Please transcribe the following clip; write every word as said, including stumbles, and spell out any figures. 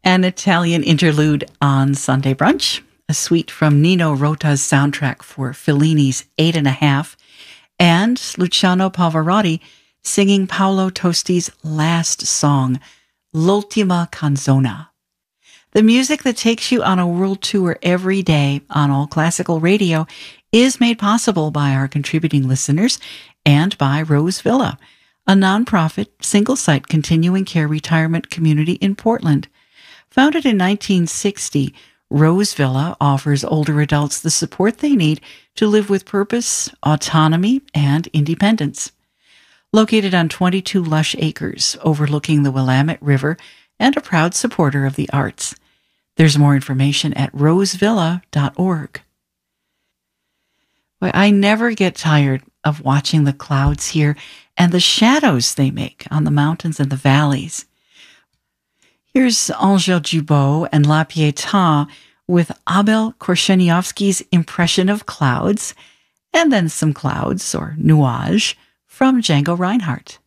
An Italian interlude on Sunday Brunch, a suite from Nino Rota's soundtrack for Fellini's Eight and a Half, and Luciano Pavarotti singing Paolo Tosti's last song, L'ultima canzona. The music that takes you on a world tour every day on All Classical Radio is made possible by our contributing listeners and by Rose Villa, a nonprofit, single-site continuing care retirement community in Portland. Founded in nineteen sixty, Rose Villa offers older adults the support they need to live with purpose, autonomy, and independence. Located on twenty-two lush acres overlooking the Willamette River and a proud supporter of the arts. There's more information at rose villa dot org. Well, I never get tired of watching the clouds here and the shadows they make on the mountains and the valleys. Here's Angèle Jubaud and La Pietà with Abel Korzeniowski's impression of clouds, and then some clouds, or nuage, from Django Reinhardt.